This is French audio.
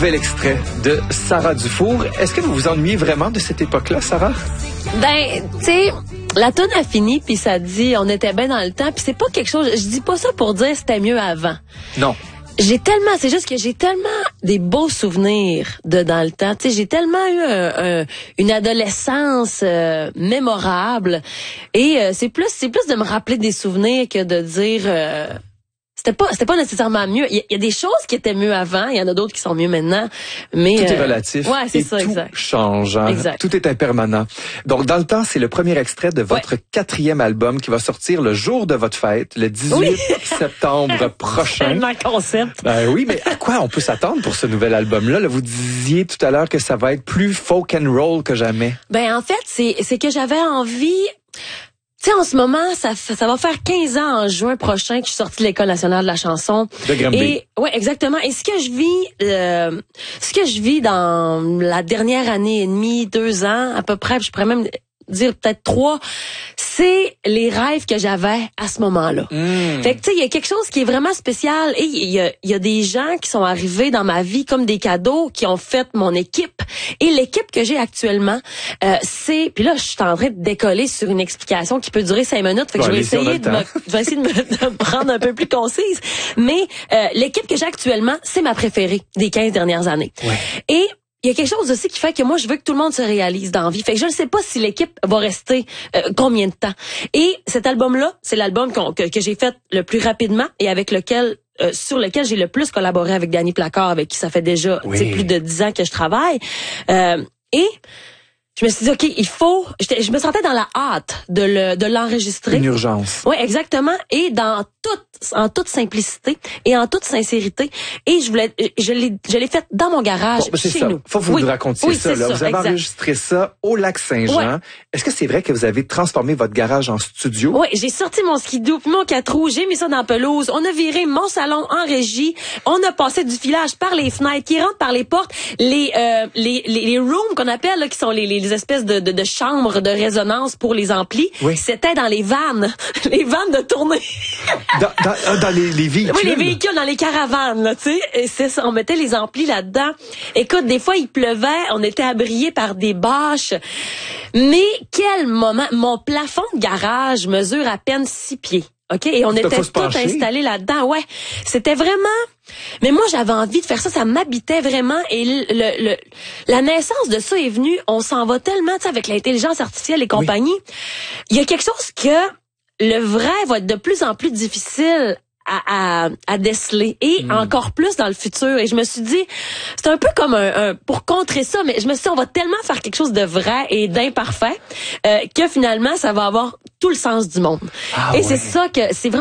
Nouvel extrait de Sarah Dufour. Est-ce que vous vous ennuyez vraiment de cette époque-là, Sarah? Ben, tu sais, la toune a fini, puis ça dit on était bien dans le temps, puis c'est pas quelque chose, je dis pas ça pour dire c'était mieux avant. Non. C'est juste que j'ai tellement des beaux souvenirs de dans le temps. Tu sais, j'ai tellement eu une adolescence mémorable, et c'est plus de me rappeler des souvenirs que de dire. C'était pas nécessairement mieux. Il y a des choses qui étaient mieux avant, il y en a d'autres qui sont mieux maintenant, mais tout est relatif. Ouais, c'est et ça, tout exact. change. Hein? Exact. Tout est impermanent. Donc, dans le temps, c'est le premier extrait de votre 4e album qui va sortir le jour de votre fête, le 18 septembre prochain. Tellement concept. Ben oui, mais à quoi on peut s'attendre pour ce nouvel album-là? Là, vous disiez tout à l'heure que ça va être plus folk and roll que jamais. Ben en fait, c'est que j'avais envie. Tu sais, en ce moment, ça va faire 15 ans en juin prochain que je suis sortie de l'École nationale de la chanson. De Granby. Et ouais, exactement. Et ce que je vis dans la dernière année et demie, 2 ans à peu près, je pourrais même dire peut-être 3, c'est les rêves que j'avais à ce moment-là. Fait que tu sais, il y a quelque chose qui est vraiment spécial, et il y a des gens qui sont arrivés dans ma vie comme des cadeaux, qui ont fait mon équipe. Et l'équipe que j'ai actuellement, puis là je suis en train de décoller sur une explication qui peut durer 5 minutes, fait que je vais essayer de me prendre un peu plus concise, mais l'équipe que j'ai actuellement, c'est ma préférée des 15 dernières années. Ouais. Et il y a quelque chose aussi qui fait que moi, je veux que tout le monde se réalise dans la vie. Fait que je ne sais pas si l'équipe va rester combien de temps. Et cet album-là, c'est l'album que j'ai fait le plus rapidement et avec lequel sur lequel j'ai le plus collaboré avec Danny Placard, avec qui ça fait déjà plus de 10 ans que je travaille. Et je me suis dit, OK, je me sentais dans la hâte de l'enregistrer. Une urgence. Oui, exactement. Et en toute simplicité et en toute sincérité. Et je l'ai fait dans mon garage, chez nous. Faut que vous nous racontiez ça, là. Vous avez enregistré ça au Lac-Saint-Jean. Ouais. Est-ce que c'est vrai que vous avez transformé votre garage en studio? Oui, j'ai sorti mon skidoo puis mon 4 roues, j'ai mis ça dans la pelouse. On a viré mon salon en régie. On a passé du filage par les fenêtres qui rentrent par les portes. Les rooms qu'on appelle, là, qui sont les espèces de chambres de résonance pour les amplis. Oui. C'était dans les vannes. Les vannes de tournée. Dans les véhicules. Oui, les véhicules, dans les caravanes, là, tu sais. C'est ça, on mettait les amplis là-dedans. Écoute, des fois, il pleuvait, on était abriés par des bâches. Mais quel moment! Mon plafond de garage mesure à peine 6 pieds. OK? Et on était tous installés là-dedans. Ouais. C'était vraiment... Mais moi, j'avais envie de faire ça. Ça m'habitait vraiment. Et la naissance de ça est venue. On s'en va tellement, tu sais, avec l'intelligence artificielle et compagnie. Oui. Il y a quelque chose que le vrai va être de plus en plus difficile à déceler, et encore plus dans le futur. Et je me suis dit, c'est un peu comme pour contrer ça, mais je me suis dit, on va tellement faire quelque chose de vrai et d'imparfait que finalement, ça va avoir tout le sens du monde. Et c'est ça que c'est vraiment